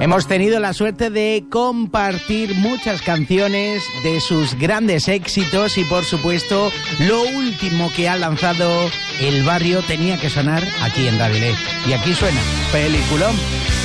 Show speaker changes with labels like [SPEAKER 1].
[SPEAKER 1] Hemos tenido la suerte de compartir muchas canciones de sus grandes éxitos y, por supuesto, lo último que ha lanzado El Barrio tenía que sonar aquí en Radio Le. Y aquí suena Peliculón.